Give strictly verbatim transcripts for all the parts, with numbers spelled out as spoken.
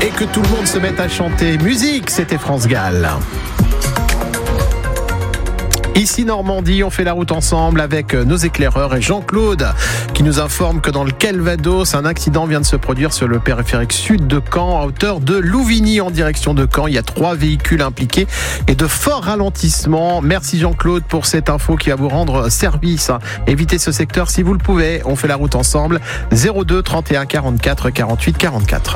et que tout le monde se mette à chanter. Musique, c'était France Gall. Ici Normandie, on fait la route ensemble avec nos éclaireurs et Jean-Claude qui nous informe que dans le Calvados, un accident vient de se produire sur le périphérique sud de Caen à hauteur de Louvigny en direction de Caen. Il y a trois véhicules impliqués et de forts ralentissements. Merci Jean-Claude pour cette info qui va vous rendre service. Évitez ce secteur si vous le pouvez. On fait la route ensemble. zéro deux trente et un quarante-quatre quarante-huit quarante-quatre.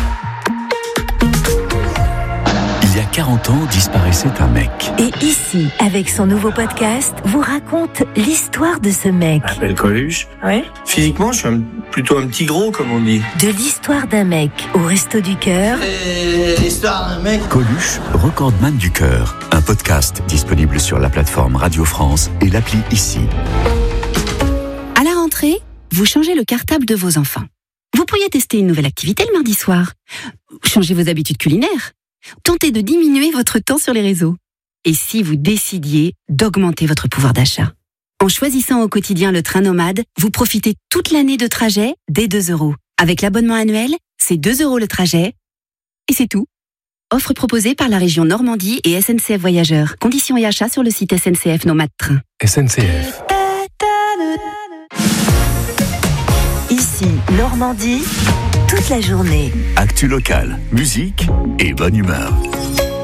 Il y a quarante ans, disparaissait un mec. Et ici, avec son nouveau podcast, vous raconte l'histoire de ce mec. Je m'appelle Coluche. Ouais. Physiquement, je suis un, plutôt un petit gros, comme on dit. De l'histoire d'un mec au Resto du Cœur. Et l'histoire d'un mec. Coluche, recordman du cœur. Un podcast disponible sur la plateforme Radio France et l'appli Ici. À la rentrée, vous changez le cartable de vos enfants. Vous pourriez tester une nouvelle activité le mardi soir. Changez vos habitudes culinaires. Tentez de diminuer votre temps sur les réseaux. Et si vous décidiez d'augmenter votre pouvoir d'achat? En choisissant au quotidien le train nomade, vous profitez toute l'année de trajet dès deux euros. Avec l'abonnement annuel, c'est deux euros le trajet. Et c'est tout. Offre proposée par la région Normandie et S N C F Voyageurs. Conditions et achats sur le site S N C F Nomade Train. S N C F. Ici, Normandie, toute la journée. Actu locale, musique et bonne humeur.